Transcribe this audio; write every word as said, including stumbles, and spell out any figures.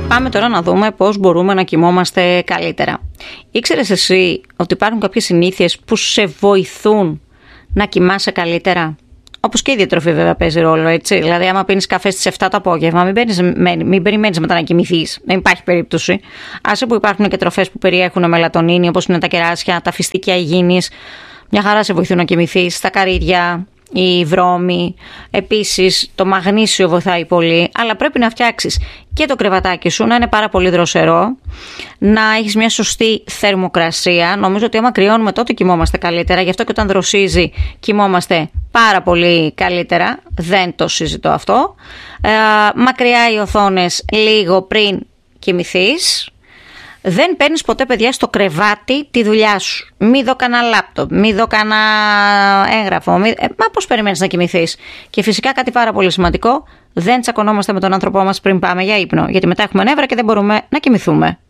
Πάμε τώρα να δούμε πώς μπορούμε να κοιμόμαστε καλύτερα. Ήξερες εσύ ότι υπάρχουν κάποιες συνήθειες που σε βοηθούν να κοιμάσαι καλύτερα? Όπως και η διατροφή βέβαια παίζει ρόλο, έτσι. Δηλαδή, άμα πίνεις καφέ στις επτά το απόγευμα, μην, παίρνεις, μην περιμένεις μετά να κοιμηθείς. Δεν υπάρχει περίπτωση. Άσε που υπάρχουν και τροφές που περιέχουν μελατονίνη, όπως είναι τα κεράσια, τα φυστիկιά υγιεινής. Μια χαρά σε βοηθούν να κοιμηθείς. Τα καρύδια, η βρώμη. Επίσης, το μαγνήσιο βοηθάει πολύ. Αλλά πρέπει να φτιάξεις και το κρεβατάκι σου να είναι πάρα πολύ δροσερό, να έχεις μια σωστή θερμοκρασία. Νομίζω ότι άμα κρυώνουμε τότε κοιμόμαστε καλύτερα. Γι' αυτό και όταν δροσίζει κοιμόμαστε πάρα πολύ καλύτερα. Δεν το συζητώ αυτό. Ε, μακριά οι οθόνες λίγο πριν κοιμηθείς. Δεν παίρνεις ποτέ, παιδιά, στο κρεβάτι τη δουλειά σου. Μη δω κανένα λάπτοπ, μη δω κανένα έγγραφο. Μη... Ε, μα πώς περιμένεις να κοιμηθείς? Και φυσικά κάτι πάρα πολύ σημαντικό, δεν τσακωνόμαστε με τον άνθρωπό μας πριν πάμε για ύπνο. Γιατί μετά έχουμε νεύρα και δεν μπορούμε να κοιμηθούμε.